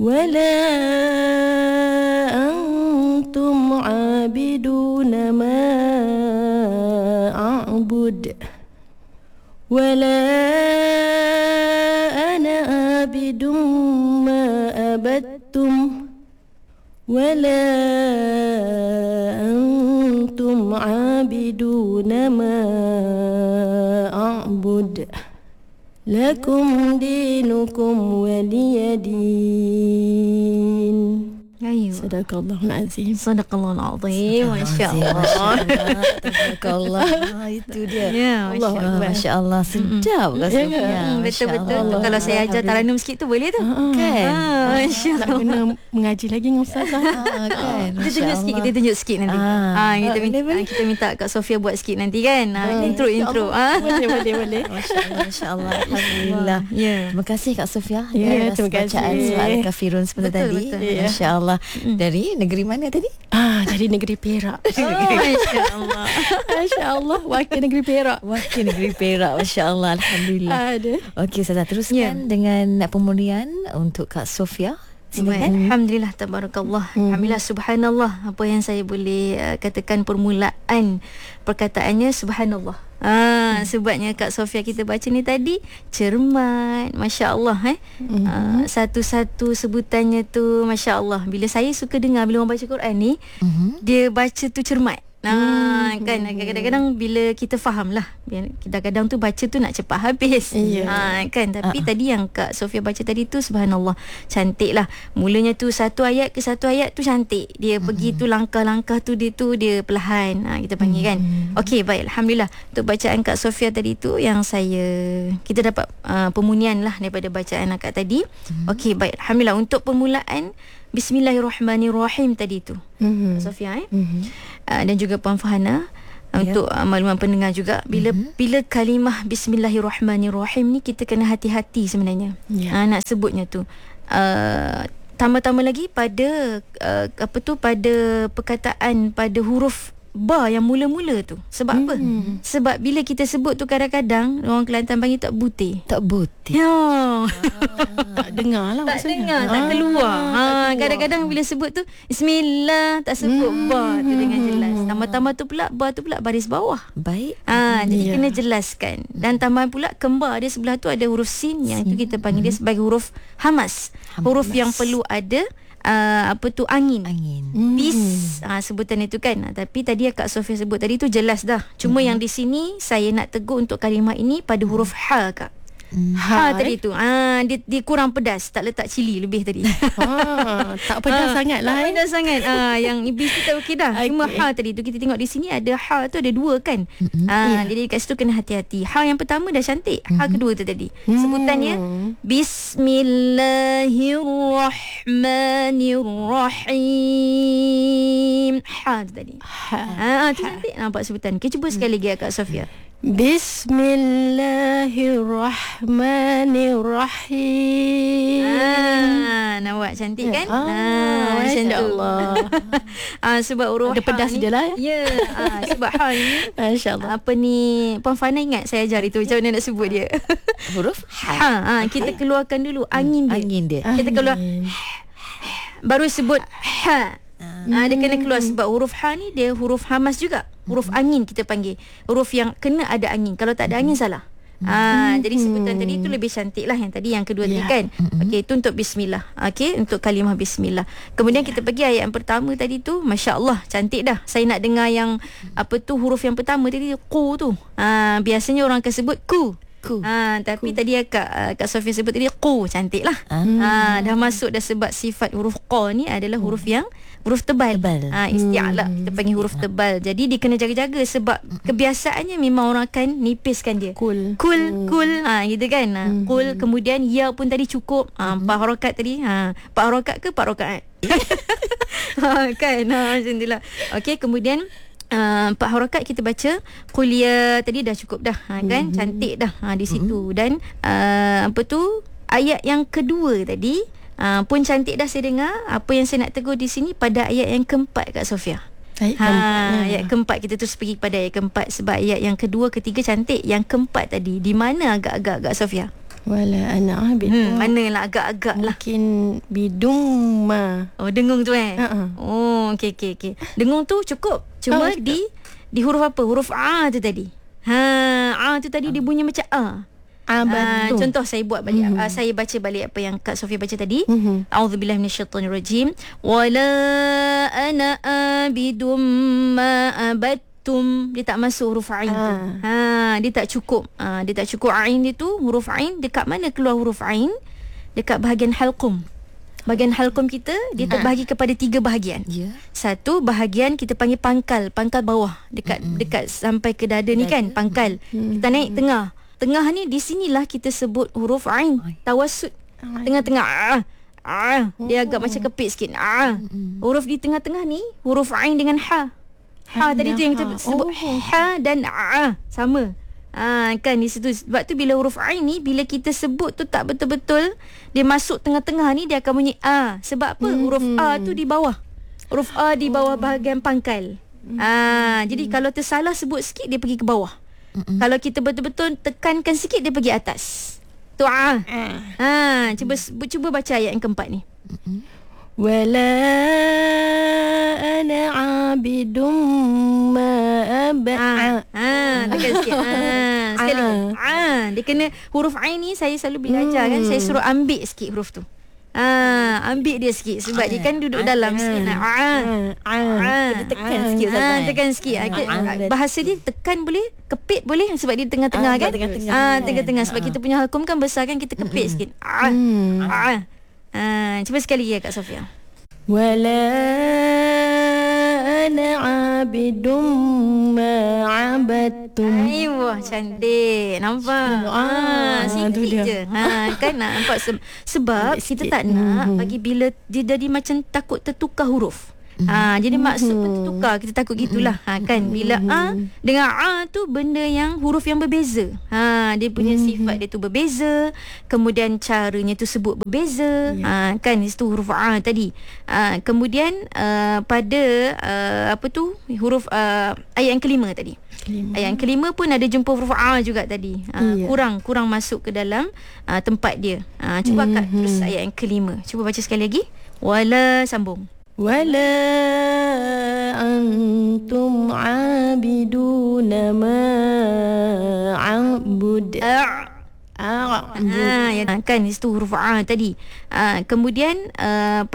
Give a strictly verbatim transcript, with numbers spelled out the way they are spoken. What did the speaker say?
ولا أنتم عابدون ما أعبد ولا أنا عابد ما عبدتم ولا أنتم عابدون ما أعبد لكم دينكم ولي دين. Ayo. Sadaqallahul azim. Sadaqallahul azim. Masya-Allah. Sadaqallah. Itu dia. Ya, Allah, masya-Allah, sedap Kak Sofia. Betul-betul. Kalau saya ajar taranum sikit tu boleh tu. Kan? Masya-Allah. Nak kena mengaji lagi dengan ustazah. Kan? Kita tunjuk sikit, kita tunjuk sikit nanti. Ah, kita minta kita minta Kak Sofia buat sikit nanti kan. Ah, intro intro. Ah. Boleh boleh boleh. Masya-Allah, masya-Allah. Alhamdulillah. Ya. Terima kasih Kak Sofia. Ya, atas terima kasih. bacaan surah Al-Kafirun sebentar Betul, tadi. betul. Ya. Masya-Allah. Dari negeri mana tadi? Ah, dari negeri Perak. Oh, masya-Allah. Masya-Allah, wakil negeri Perak. Wakil negeri Perak. Masya-Allah. Alhamdulillah. Ada. Okey, Ustazah, teruskan dengan pemulihan untuk Kak Sofia. Silakan. Alhamdulillah, tabarakallah. Hmm. Alhamdulillah, subhanallah. Apa yang saya boleh uh, katakan permulaan perkataannya subhanallah. Ah, hmm. Sebabnya Kak Sofia kita baca ni tadi cermat, masya-Allah eh. Hmm. Uh, satu-satu sebutannya tu masya-Allah. Bila saya suka dengar bila orang baca Quran ni, hmm. dia baca tu cermat. Nah, hmm. kan kadang-kadang bila kita faham lah, kadang-kadang tu baca tu nak cepat habis. Yeah. Ha, kan tapi uh-uh. tadi yang Kak Sofia baca tadi tu subhanallah, cantik lah. Mulanya tu satu ayat ke satu ayat tu cantik. Dia uh-huh. pergi tu langkah-langkah tu dia tu dia perlahan. Ha, kita panggil uh-huh. kan. Okey, baik, alhamdulillah. Untuk bacaan Kak Sofia tadi tu yang saya kita dapat uh, pemunian lah daripada bacaan akak tadi. Uh-huh. Okey, baik, alhamdulillah. Untuk permulaan Bismillahirrahmanirrahim tadi tu. Mm-hmm. Sofia eh. Mm-hmm. Uh, dan juga Puan Fahana uh, yeah. untuk uh, makluman pendengar juga bila mm-hmm. bila kalimah Bismillahirrahmanirrahim ni kita kena hati-hati sebenarnya. Yeah. Uh, nak sebutnya tu. Uh, tambah-tambah lagi pada uh, apa tu pada perkataan pada huruf ba yang mula-mula tu. Sebab hmm. apa? Sebab bila kita sebut tu kadang-kadang orang Kelantan panggil tak butir. Tak butir. Ya. Ah, tak dengar lah tak maksudnya. dengar, tak keluar. Ah, Ha, tak keluar. kadang-kadang bila sebut tu bismillah tak sebut hmm. ba tu dengan jelas. Tambah-tambah tu pula ba tu pula baris bawah. Baik. Ah, jadi Ya. kena jelaskan. Dan tambahan pula kembar dia sebelah tu ada huruf sin yang itu kita panggil dia sebagai huruf hamas. Huruf yang perlu ada Uh, apa tu angin Angin. bis uh, sebutan itu kan. uh, tapi tadi Kak Sofia sebut tadi tu jelas dah. Cuma mm-hmm. yang di sini saya nak tegur untuk kalimah ini pada huruf ha Kak. Ha, ha tadi tu ah dia, dia kurang pedas, tak letak cili lebih tadi. Ha, tak pedas Ah, sangat lah. Tak eh. pedas sangat. Ah, yang iblis kita okey dah. Okay. Cuma ha tadi tu kita tengok di sini ada ha tu ada dua kan. Mm-hmm. Ah, Yeah. jadi kat situ kena hati-hati. Ha yang pertama dah cantik. Ha Mm-hmm. kedua tu tadi. Sebutannya Bismillahirrahmanirrahim. Ha tu tadi. Ha. Ah, tu cantik nampak sebutan. Okay, cuba sekali lagi Kak Sofia. Bismillahirrahmanirrahim. Ah, nampak cantik kan? Ah, macam tu. masya-Allah. Ah, sebab huruf Ada pedas ha ni, dia lah, ya. Ah, sebab ha ni Masya-Allah. apa ni Puan Fana ingat saya ajar itu macam mana nak sebut dia. Huruf ha. Ha, ah, kita keluarkan dulu angin dia. Angin dia. Kita keluar baru sebut ha. Ah, dia kena keluar sebab huruf ha ni dia huruf hamas juga. Huruf angin kita panggil. Huruf yang kena ada angin. Kalau tak ada angin salah. Ah, jadi sebutan tadi tu lebih cantik lah yang tadi yang kedua Yeah. tadi kan. Okey, itu untuk bismillah. Okey, untuk kalimah bismillah. Kemudian kita pergi ayat yang pertama tadi tu, masya-Allah, cantik dah. Saya nak dengar yang apa tu huruf yang pertama tadi ku tu. Ah, biasanya orang akan sebut ku. Ku. Ah, tapi ku. tadi Kak uh, Kak Sofia sebut tadi ku, cantik lah. Ah. Ah, dah masuk dah sebab sifat huruf qa ni adalah huruf yang huruf tebal. Tebal. Ah, isti'la kita panggil huruf tebal. Jadi dia kena jaga-jaga sebab kebiasaannya memang orang akan nipiskan dia. Kul. Kul, kul, ah gitu kan. Ah, kul, kemudian ya pun tadi cukup. Ah, empat harakat tadi. Ha, empat harakat ke empat rakaat? ha, kan. Ha, macam itulah. Okey, kemudian Uh, empat harakat kita baca kuliah tadi dah cukup dah ha, kan mm-hmm. cantik dah ha, di situ mm-hmm. dan uh, apa tu ayat yang kedua tadi uh, pun cantik dah saya dengar. Apa yang saya nak tegur di sini pada ayat yang keempat Kak Sofia. Ayat ha, keempat. Ayat keempat kita terus pergi pada ayat keempat sebab ayat yang kedua ketiga cantik. Yang keempat tadi di mana agak-agak Kak Sofia? Wala ana abid. Hmm, manalah agak-agak lah. Mungkin bidung ma. Oh, dengung tu eh. Uh-uh. Oh, okey okey okey. Dengung tu cukup. Cuma Oh, cukup. di di huruf apa? Huruf A tu tadi. Ha, A tu tadi dia bunyi macam A. Ah, Abad. contoh saya buat balik Mhm. uh, saya baca balik apa yang Kak Sofia baca tadi. Mhm. A'udzubillahi minasyaitonirrajim. Wala ana abidum ma abattum. Dia tak masuk huruf ain tu. Ah. Ha, dia tak cukup. Ha, dia tak cukup ain dia tu, huruf ain dekat mana keluar huruf ain? Dekat bahagian halqum. Bahagian halqum kita dia terbahagi kepada tiga bahagian. Ya. Satu bahagian kita panggil pangkal, pangkal bawah dekat mm-hmm. dekat sampai ke dada ni kan, pangkal. Mm-hmm. Kita naik tengah. Tengah ni di sinilah kita sebut huruf ain, tawassut. Tengah-tengah ah. Ah, dia agak macam kepit sikit. Ah. Huruf di tengah-tengah ni huruf ain dengan ha. Ha tadi tu yang kita sebut Oh. ha dan a sama. Ah, kan di situ. Sebab tu bila huruf ain ni bila kita sebut tu tak betul-betul dia masuk tengah-tengah ni dia akan bunyi a. Sebab apa? Huruf a tu di bawah. Huruf a di bawah bahagian pangkal. Ah, jadi kalau tersalah sebut sikit dia pergi ke bawah. Kalau kita betul-betul tekankan sikit dia pergi atas. Tu a. Ha, cuba cuba baca ayat yang keempat ni. Wala ana abidum ma abad. Ah, ah, tekan sikit. Ah, sekali lagi. Ah, dia kena huruf ain ni saya selalu bila ajar kan saya suruh ambil sikit huruf tu. Ah, ambil dia sikit sebab dia kan duduk dalam sikit. Ah. Ah, Kita tekan sikit Ah, Ustazah, eh? tekan sikit. Ah, ke- Ah, bahasa dia tekan boleh, kepit boleh sebab dia tengah-tengah Ah, kan. tengah-tengah. Ah, tengah-tengah sebab kita punya halqum kan besar kan kita kepit sikit. Ah. Ah. Ah, cuba sekali ya Kak Sofia. Wala ana abidum ma abadtum. Aiwah, cantik. Nampak? Ah, Ah, tu sikit dia. je. Ha, kan nak nampak se- sebab kita tak nak bagi bila dia jadi macam takut tertukar huruf. Ha, jadi maksud pun tertukar. Kita takut gitulah. Ha, kan bila a dengan a tu benda yang huruf yang berbeza. Ha, dia punya sifat dia tu berbeza, kemudian caranya tu sebut berbeza. Ha, kan itu huruf a tadi. Ha, kemudian uh, pada uh, apa tu huruf uh, ayat yang kelima tadi. Kelima. Ayat yang kelima pun ada jumpa huruf a juga tadi. Uh, Ya. kurang kurang masuk ke dalam uh, tempat dia. Uh, cuba Kak terus ayat yang kelima. Cuba baca sekali lagi. Wala sambung. Wala antum abiduna ma abud. A. Ah, Ha, ya, kan itu huruf a tadi. Uh, kemudian uh,